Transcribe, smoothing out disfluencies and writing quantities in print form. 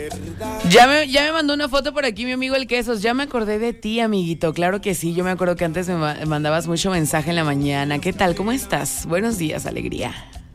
Ya me mandó una foto por aquí mi amigo el Quesos. Ya me acordé de ti, amiguito. Claro que sí, yo me acuerdo que antes me mandabas mucho mensaje en la mañana. ¿Qué tal? ¿Cómo estás? Buenos días, alegría.